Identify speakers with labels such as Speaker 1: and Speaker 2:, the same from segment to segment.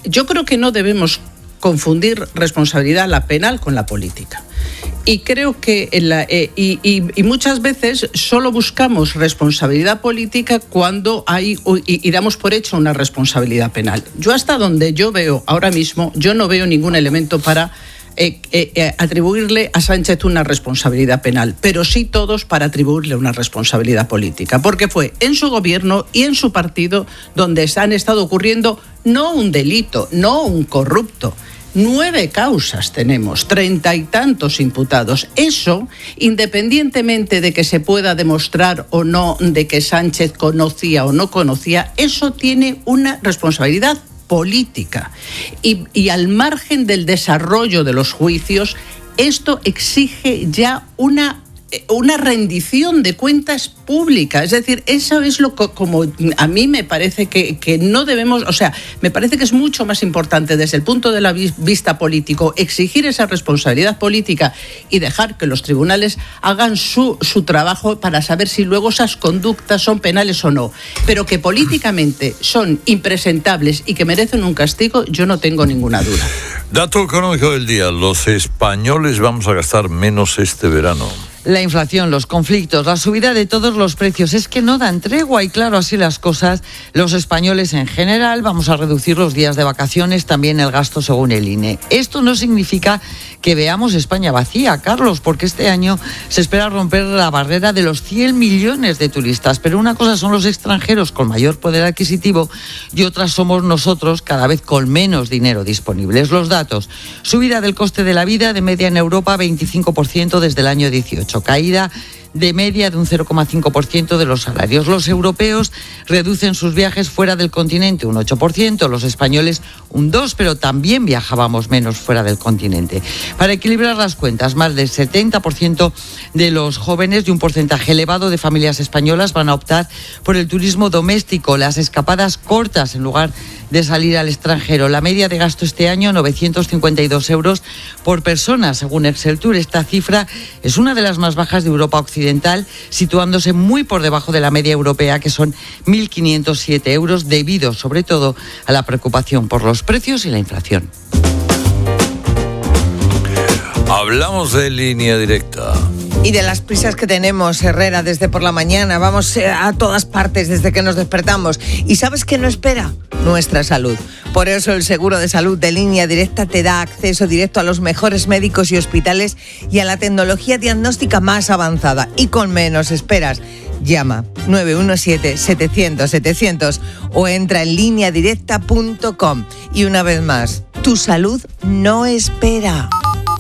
Speaker 1: yo creo que no debemos confundir responsabilidad la penal con la política. Y creo que y muchas veces solo buscamos responsabilidad política cuando hay y damos por hecho una responsabilidad penal. Yo hasta donde yo veo ahora mismo, yo no veo ningún elemento para atribuirle a Sánchez una responsabilidad penal, pero sí todos para atribuirle una responsabilidad política, porque fue en su gobierno y en su partido donde han estado ocurriendo no un delito, no un corrupto. 9 causas tenemos, 30 y tantos imputados. Eso, independientemente de que se pueda demostrar o no de que Sánchez conocía o no conocía, eso tiene una responsabilidad política. Y al margen del desarrollo de los juicios, esto exige ya una rendición de cuentas públicas. Es decir, eso es como a mí me parece que no debemos, o sea, me parece que es mucho más importante desde el punto de la vista político exigir esa responsabilidad política y dejar que los tribunales hagan su trabajo para saber si luego esas conductas son penales o no. Pero que políticamente son impresentables y que merecen un castigo, yo no tengo ninguna duda.
Speaker 2: Dato económico del día: los españoles vamos a gastar menos este verano.
Speaker 3: La inflación, los conflictos, la subida de todos los precios, es que no dan tregua y claro, así las cosas, los españoles en general vamos a reducir los días de vacaciones, también el gasto según el INE. Esto no significa que veamos España vacía, Carlos, porque este año se espera romper la barrera de los 100 millones de turistas, pero una cosa son los extranjeros con mayor poder adquisitivo y otras somos nosotros cada vez con menos dinero disponible. Los datos: subida del coste de la vida de media en Europa 25% desde el año 18. Caída de media de un 0,5% de los salarios. Los europeos reducen sus viajes fuera del continente un 8%, los españoles un 2%, pero también viajábamos menos fuera del continente. Para equilibrar las cuentas, más del 70% de los jóvenes y un porcentaje elevado de familias españolas van a optar por el turismo doméstico, las escapadas cortas en lugar de salir al extranjero. La media de gasto este año, 952 euros por persona, según Exceltur. Esta cifra es una de las más bajas de Europa Occidental, situándose muy por debajo de la media europea, que son 1.507 euros, debido sobre todo a la preocupación por los precios y la inflación.
Speaker 2: Hablamos de Línea Directa.
Speaker 4: Y de las prisas que tenemos, Herrera, desde por la mañana. Vamos a todas partes desde que nos despertamos. ¿Y sabes qué no espera? Nuestra salud. Por eso el seguro de salud de Línea Directa te da acceso directo a los mejores médicos y hospitales y a la tecnología diagnóstica más avanzada. Y con menos esperas. Llama 917-700-700 o entra en lineadirecta.com. Y una vez más, tu salud no espera.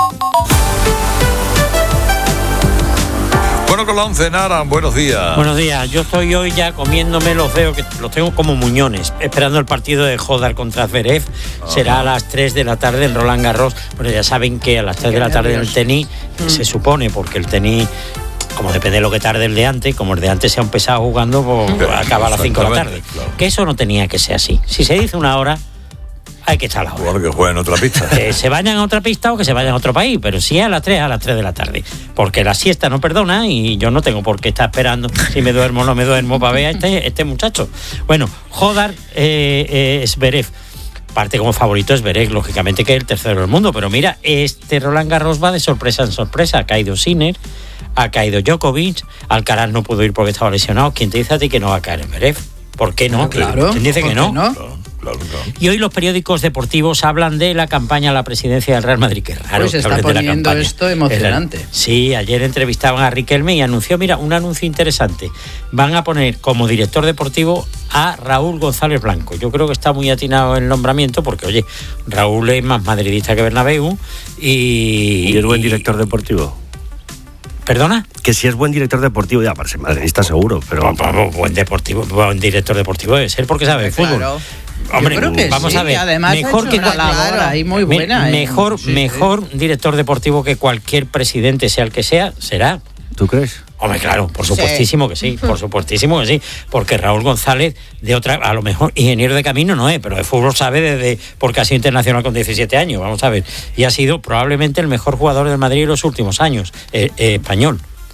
Speaker 2: Bueno, con la 11, Nara, buenos días.
Speaker 5: Buenos días, yo estoy hoy ya comiéndome los dedos, que los tengo como muñones, esperando el partido de Jodar contra Zverev. Será a las 3 de la tarde en Roland Garros. Bueno, ya saben que a las 3 de la tarde en el tenis, se supone, porque el tenis, como depende de lo que tarde el de antes, como el de antes se ha empezado jugando, pues acaba a las 5 de la tarde. Claro. Que eso no tenía que ser así. Si se dice una hora, hay que echar la hora.
Speaker 2: Bueno, que jueguen en otra pista.
Speaker 5: Que se vayan a otra pista o que se vayan a otro país, pero si es a las 3 de la tarde. Porque la siesta no perdona y yo no tengo por qué estar esperando si me duermo o no me duermo para ver a este muchacho. Bueno, Jodar Zverev. Parte como favorito es Zverev, lógicamente, que es el tercero del mundo. Pero mira, este Roland Garros va de sorpresa en sorpresa. Ha caído Sinner, ha caído Djokovic, Alcaraz no pudo ir porque estaba lesionado. ¿Quién te dice a ti que no va a caer en Zverev? ¿Por qué no?
Speaker 1: Claro.
Speaker 5: ¿Quién dice que no?
Speaker 2: Claro.
Speaker 5: Y hoy los periódicos deportivos hablan de la campaña a la presidencia del Real Madrid. Qué raro.
Speaker 1: Pues se está poniendo esto emocionante.
Speaker 5: Sí, ayer entrevistaban a Riquelme y anunció, mira, un anuncio interesante. Van a poner como director deportivo a Raúl González Blanco. Yo creo que está muy atinado el nombramiento porque, oye, Raúl es más madridista que Bernabéu y
Speaker 6: es buen director deportivo.
Speaker 5: ¿Perdona?
Speaker 6: Que si es buen director deportivo, ya para ser madridista seguro, pero...
Speaker 5: Buen director deportivo debe ser porque sabe de fútbol.
Speaker 1: Claro.
Speaker 5: Hombre,
Speaker 1: yo creo que
Speaker 5: vamos
Speaker 1: sí,
Speaker 5: a ver,
Speaker 1: además
Speaker 5: mejor que
Speaker 1: una labor ahí muy buena.
Speaker 5: Mejor director deportivo que cualquier presidente, sea el que sea, será.
Speaker 6: ¿Tú crees?
Speaker 5: Hombre, claro, por supuestísimo que sí, porque Raúl González, de otra, a lo mejor ingeniero de camino no es, pero de fútbol sabe porque ha sido internacional con 17 años, vamos a ver, y ha sido probablemente el mejor jugador del Madrid en los últimos años, español.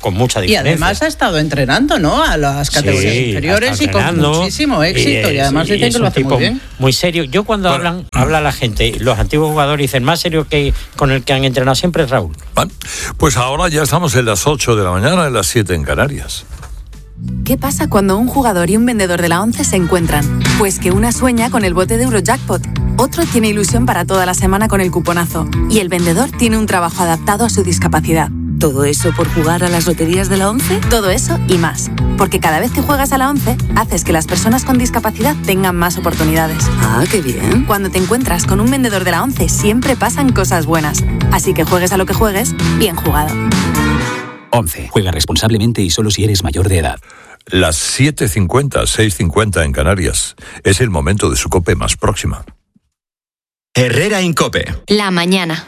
Speaker 5: con mucha diferencia.
Speaker 1: Y además ha estado entrenando, ¿no?, a las categorías inferiores y con muchísimo éxito. Y además dicen que lo hace muy bien.
Speaker 5: Muy serio. Yo cuando habla la gente, los antiguos jugadores dicen, más serio que con el que han entrenado siempre es Raúl.
Speaker 2: Bueno, pues ahora ya estamos en las 8 de la mañana, en las 7 en Canarias.
Speaker 7: ¿Qué pasa cuando un jugador y un vendedor de la ONCE se encuentran? Pues que una sueña con el bote de Eurojackpot, otro tiene ilusión para toda la semana con el cuponazo y el vendedor tiene un trabajo adaptado a su discapacidad. ¿Todo eso por jugar a las loterías de la ONCE? Todo eso y más. Porque cada vez que juegas a la ONCE, haces que las personas con discapacidad tengan más oportunidades.
Speaker 8: ¡Ah, qué bien!
Speaker 7: Cuando te encuentras con un vendedor de la ONCE, siempre pasan cosas buenas. Así que juegues a lo que juegues, bien jugado.
Speaker 9: ONCE. Juega responsablemente y solo si eres mayor de edad.
Speaker 2: Las 7:50, 6:50 en Canarias. Es el momento de su COPE más próxima.
Speaker 10: Herrera Incope.
Speaker 11: La mañana.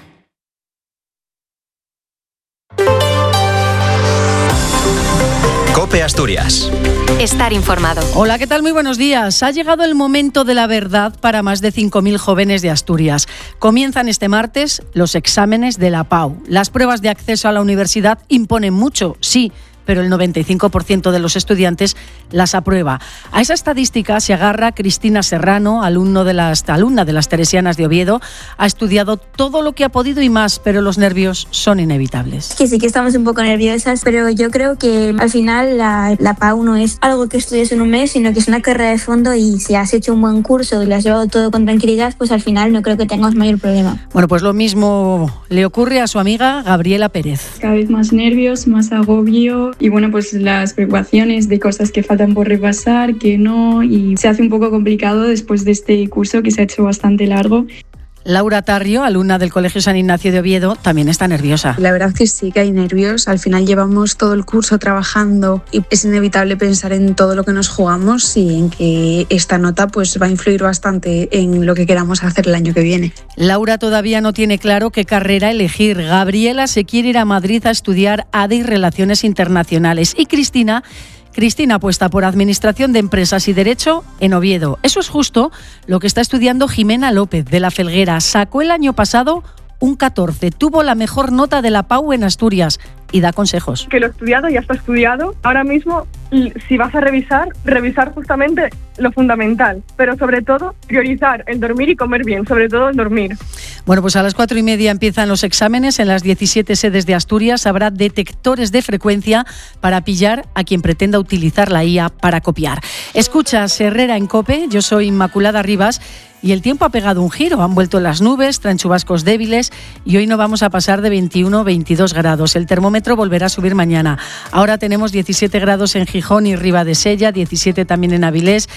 Speaker 10: COPE Asturias.
Speaker 11: Estar informado.
Speaker 12: Hola, ¿qué tal? Muy buenos días. Ha llegado el momento de la verdad para más de 5.000 jóvenes de Asturias. Comienzan este martes los exámenes de la PAU. Las pruebas de acceso a la universidad imponen mucho, sí, pero el 95% de los estudiantes las aprueba. A esa estadística se agarra Cristina Serrano, alumna de las Teresianas de Oviedo. Ha estudiado todo lo que ha podido y más, pero los nervios son inevitables.
Speaker 13: Que sí que estamos un poco nerviosas, pero yo creo que al final la PAU no es algo que estudies en un mes, sino que es una carrera de fondo, y si has hecho un buen curso y lo has llevado todo con tranquilidad, pues al final no creo que tengamos mayor problema.
Speaker 12: Bueno, pues lo mismo le ocurre a su amiga Gabriela Pérez.
Speaker 14: Cada vez más nervios, más agobio. Y bueno, pues las preocupaciones de cosas que faltan por repasar, que no, y se hace un poco complicado después de este curso que se ha hecho bastante largo.
Speaker 12: Laura Tarrio, alumna del Colegio San Ignacio de Oviedo, también está nerviosa.
Speaker 15: La verdad que sí que hay nervios. Al final llevamos todo el curso trabajando y es inevitable pensar en todo lo que nos jugamos y en que esta nota pues va a influir bastante en lo que queramos hacer el año que viene.
Speaker 12: Laura todavía no tiene claro qué carrera elegir. Gabriela se quiere ir a Madrid a estudiar ADE y Relaciones Internacionales. Y Cristina apuesta por Administración de Empresas y Derecho en Oviedo. Eso es justo lo que está estudiando Jimena López, de La Felguera. Sacó el año pasado un 14. Tuvo la mejor nota de la PAU en Asturias y da consejos.
Speaker 16: Que lo estudiado ya está estudiado. Ahora mismo, si vas a revisar justamente lo fundamental, pero sobre todo priorizar el dormir y comer bien, sobre todo el dormir.
Speaker 12: Bueno, pues a las 4:30 empiezan los exámenes. En las 17 sedes de Asturias habrá detectores de frecuencia para pillar a quien pretenda utilizar la IA para copiar. Escuchas Herrera en COPE, yo soy Inmaculada Rivas. Y el tiempo ha pegado un giro, han vuelto las nubes, traen chubascos débiles y hoy no vamos a pasar de 21-22 grados. El termómetro volverá a subir mañana. Ahora tenemos 17 grados en Gijón y Ribadesella, 17 también en Avilés,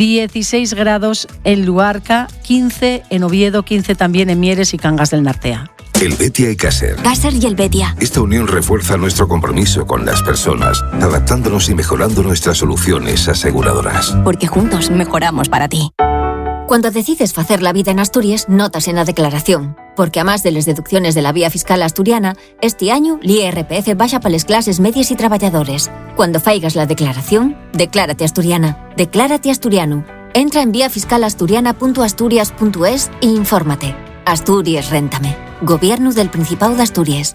Speaker 12: 16 grados en Luarca, 15 en Oviedo, 15 también en Mieres y Cangas del Nartea.
Speaker 17: El Betia y Caser.
Speaker 11: Caser y el Betia.
Speaker 17: Esta unión refuerza nuestro compromiso con las personas, adaptándonos y mejorando nuestras soluciones aseguradoras.
Speaker 11: Porque juntos mejoramos para ti. Cuando decides facer la vida en Asturias, notas en la declaración. Porque a más de las deducciones de la vía fiscal asturiana, este año l'IRPF baixa para las clases medias y trabajadores. Cuando faigas la declaración, declárate asturiana. Declárate asturiano. Entra en viafiscalasturiana.asturias.es e infórmate. Asturias Réntame. Gobierno del Principado de Asturias.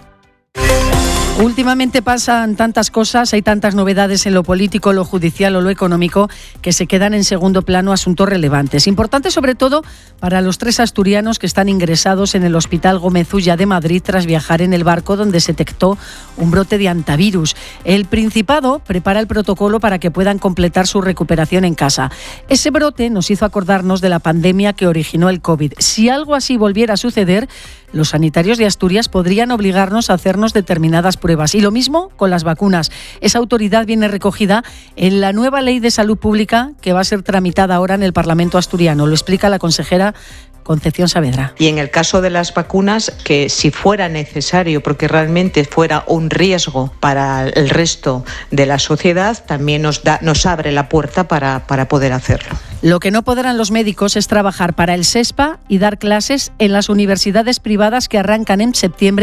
Speaker 12: Últimamente pasan tantas cosas, hay tantas novedades en lo político, lo judicial o lo económico que se quedan en segundo plano asuntos relevantes. Importantes sobre todo para los 3 asturianos que están ingresados en el Hospital Gómez Ulla de Madrid tras viajar en el barco donde se detectó un brote de hantavirus. El Principado prepara el protocolo para que puedan completar su recuperación en casa. Ese brote nos hizo acordarnos de la pandemia que originó el COVID. Si algo así volviera a suceder, los sanitarios de Asturias podrían obligarnos a hacernos determinadas pruebas. Y lo mismo con las vacunas. Esa autoridad viene recogida en la nueva Ley de Salud Pública que va a ser tramitada ahora en el Parlamento asturiano. Lo explica la consejera Concepción Saavedra.
Speaker 18: Y en el caso de las vacunas, que si fuera necesario, porque realmente fuera un riesgo para el resto de la sociedad, también nos abre la puerta para poder hacerlo.
Speaker 12: Lo que no podrán los médicos es trabajar para el SESPA y dar clases en las universidades privadas que arrancan en septiembre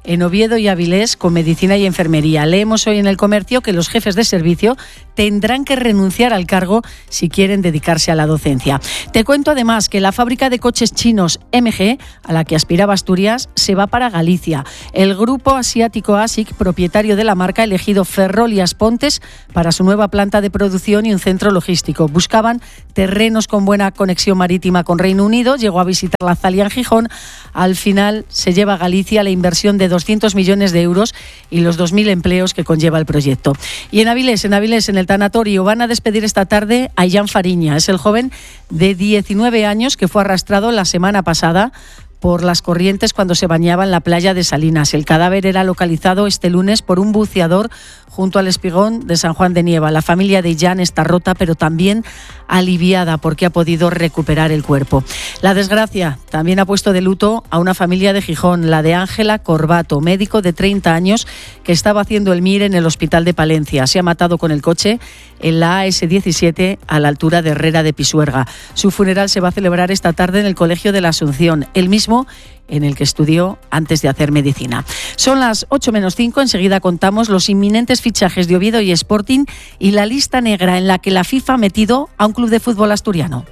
Speaker 12: en Oviedo y Avilés con medicina y enfermería. Leemos hoy en El Comercio que los jefes de servicio tendrán que renunciar al cargo si quieren dedicarse a la docencia. Te cuento además que la fábrica de coches chinos MG, a la que aspiraba Asturias, se va para Galicia. El grupo asiático ASIC, propietario de la marca, ha elegido Ferrol y Aspontes para su nueva planta de producción y un centro logístico. Buscaban terrenos con buena conexión marítima con Reino Unido, llegó a visitar la Zalia en Gijón. Al final se lleva a Galicia la inversión de 200 millones de euros y los 2.000 empleos que conlleva el proyecto. Y en Avilés, en el tanatorio, van a despedir esta tarde a Jan Fariña. Es el joven de 19 años que fue arrastrado la semana pasada por las corrientes cuando se bañaba en la playa de Salinas. El cadáver era localizado este lunes por un buceador junto al espigón de San Juan de Nieva. La familia de Jan está rota, pero también aliviada porque ha podido recuperar el cuerpo. La desgracia también ha puesto de luto a una familia de Gijón, la de Ángela Corbato, médico de 30 años que estaba haciendo el MIR en el hospital de Palencia. Se ha matado con el coche en la AS17 a la altura de Herrera de Pisuerga. Su funeral se va a celebrar esta tarde en el Colegio de la Asunción, el mismo en el que estudió antes de hacer medicina. Son las 8:05, enseguida contamos los inminentes fichajes de Oviedo y Sporting y la lista negra en la que la FIFA ha metido a un club de fútbol asturiano.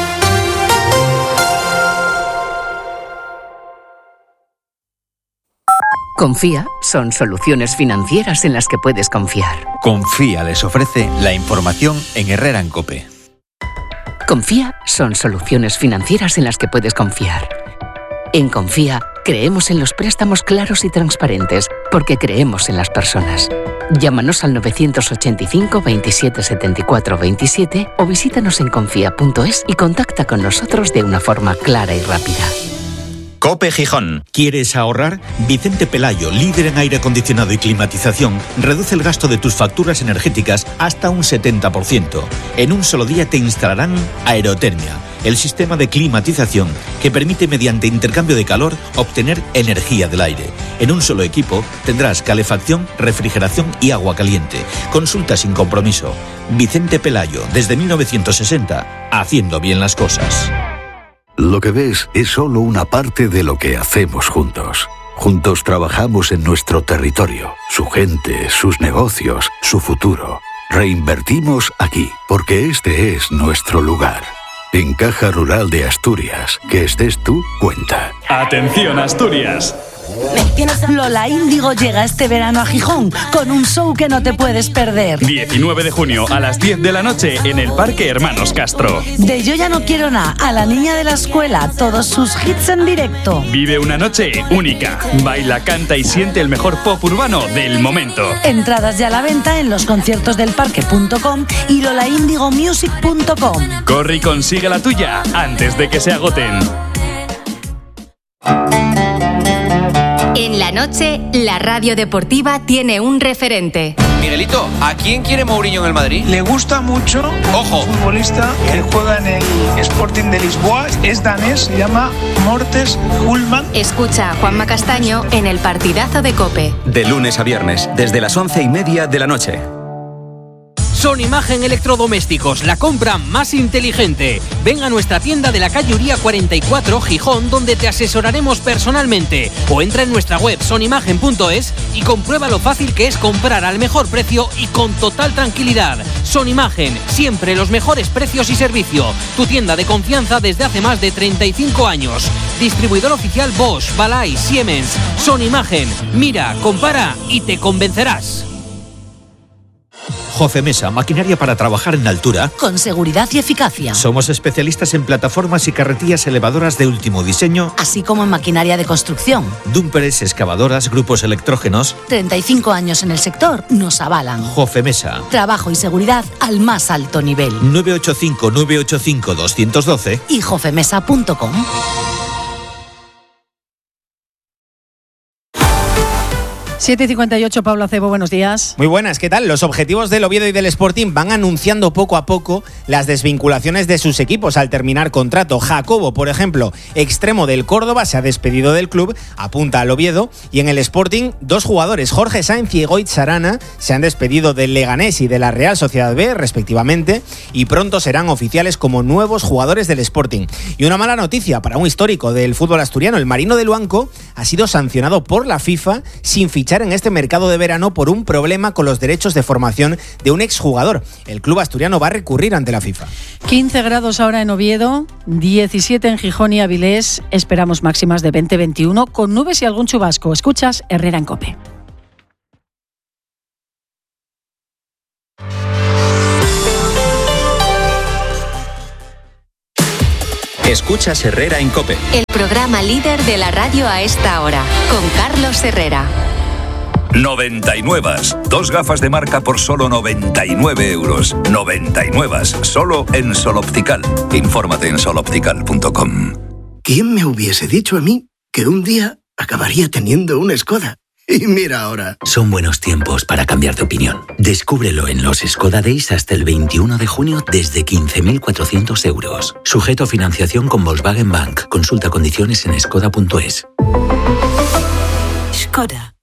Speaker 8: Confía son soluciones financieras en las que puedes confiar.
Speaker 19: Confía les ofrece la información en Herrera en COPE.
Speaker 8: Confía son soluciones financieras en las que puedes confiar. En Confía, creemos en los préstamos claros y transparentes, porque creemos en las personas. Llámanos al 985 27 74 27 o visítanos en confía.es y contacta con nosotros de una forma clara y rápida.
Speaker 10: COPE Gijón.
Speaker 20: ¿Quieres ahorrar? Vicente Pelayo, líder en aire acondicionado y climatización, reduce el gasto de tus facturas energéticas hasta un 70%. En un solo día te instalarán Aerotermia, el sistema de climatización que permite mediante intercambio de calor obtener energía del aire. En un solo equipo tendrás calefacción, refrigeración y agua caliente. Consulta sin compromiso. Vicente Pelayo, desde 1960, haciendo bien las cosas.
Speaker 17: Lo que ves es solo una parte de lo que hacemos juntos. Juntos trabajamos en nuestro territorio, su gente, sus negocios, su futuro. Reinvertimos aquí, porque este es nuestro lugar. En Caja Rural de Asturias, que estés tú, cuenta.
Speaker 21: ¡Atención, Asturias!
Speaker 22: Lola Índigo llega este verano a Gijón con un show que no te puedes perder.
Speaker 21: 19 de junio a las 10 de la noche en el Parque Hermanos Castro.
Speaker 22: De Yo ya no quiero nada a La niña de la escuela, todos sus hits en directo.
Speaker 21: Vive una noche única. Baila, canta y siente el mejor pop urbano del momento.
Speaker 22: Entradas ya a la venta en losconciertosdelparque.com y lolaindigomusic.com.
Speaker 21: Corre y consigue la tuya antes de que se agoten.
Speaker 23: En la noche, la radio deportiva tiene un referente.
Speaker 24: Miguelito, ¿a quién quiere Mourinho en el Madrid?
Speaker 25: Le gusta mucho,
Speaker 24: ojo,
Speaker 25: un futbolista que juega en el Sporting de Lisboa, es danés, se llama Mortes Hulman.
Speaker 23: Escucha a Juanma Castaño en el partidazo de COPE.
Speaker 10: De lunes a viernes, desde las 11:30 de la noche.
Speaker 26: Sonimagen Electrodomésticos, la compra más inteligente. Ven a nuestra tienda de la calle Uría 44, Gijón, donde te asesoraremos personalmente. O entra en nuestra web sonimagen.es y comprueba lo fácil que es comprar al mejor precio y con total tranquilidad. Sonimagen, siempre los mejores precios y servicio. Tu tienda de confianza desde hace más de 35 años. Distribuidor oficial Bosch, Balay, Siemens. Sonimagen, mira, compara y te convencerás.
Speaker 20: Jofemesa, maquinaria para trabajar en altura.
Speaker 22: Con seguridad y eficacia.
Speaker 20: Somos especialistas en plataformas y carretillas elevadoras de último diseño.
Speaker 22: Así como en maquinaria de construcción.
Speaker 20: Dúmperes, excavadoras, grupos electrógenos.
Speaker 22: 35 años en el sector nos avalan.
Speaker 20: Jofemesa.
Speaker 22: Trabajo y seguridad al más alto nivel.
Speaker 20: 985-985-212
Speaker 22: y jofemesa.com.
Speaker 12: 7:58, Pablo Acebo, buenos días.
Speaker 1: Muy buenas, ¿qué tal? Los objetivos del Oviedo y del Sporting van anunciando poco a poco las desvinculaciones de sus equipos al terminar contrato. Jacobo, por ejemplo, extremo del Córdoba, se ha despedido del club, apunta al Oviedo, y en el Sporting 2 jugadores, Jorge Sainz y Egoitz Arana, se han despedido del Leganés y de la Real Sociedad B, respectivamente, y pronto serán oficiales como nuevos jugadores del Sporting. Y una mala noticia para un histórico del fútbol asturiano, el Marino de Luanco ha sido sancionado por la FIFA sin fichar en este mercado de verano por un problema con los derechos de formación de un exjugador. El club asturiano va a recurrir ante la FIFA.
Speaker 12: 15 grados ahora en Oviedo, 17 en Gijón y Avilés. Esperamos máximas de 20-21 con nubes y algún chubasco. Escuchas Herrera en COPE.
Speaker 10: Escuchas Herrera en COPE.
Speaker 23: El programa líder de la radio a esta hora, con Carlos Herrera.
Speaker 2: 99. 2 gafas de marca por solo 99 euros. 99. Solo en Sol Optical. Infórmate en soloptical.com.
Speaker 3: ¿Quién me hubiese dicho a mí que un día acabaría teniendo una Skoda? Y mira ahora.
Speaker 4: Son buenos tiempos para cambiar de opinión. Descúbrelo en los Skoda Days hasta el 21 de junio desde 15.400 euros. Sujeto a financiación con Volkswagen Bank. Consulta condiciones en skoda.es.
Speaker 5: Skoda.